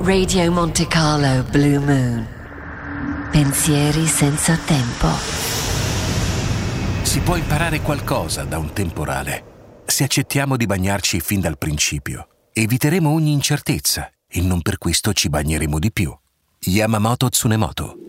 Radio Monte Carlo Blue Moon. Pensieri senza tempo. Si può imparare qualcosa da un temporale. Se accettiamo di bagnarci fin dal principio, eviteremo ogni incertezza e non per questo ci bagneremo di più. Yamamoto Tsunemoto.